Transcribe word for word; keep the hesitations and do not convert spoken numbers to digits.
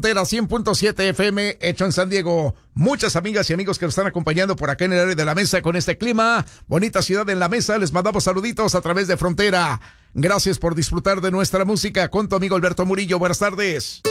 Frontera cien punto siete F M, hecho en San Diego. Muchas amigas y amigos que nos están acompañando por acá en el área de la mesa con este clima. Bonita ciudad en la mesa. Les mandamos saluditos a través de Frontera. Gracias por disfrutar de nuestra música con tu amigo Alberto Murillo. Buenas tardes.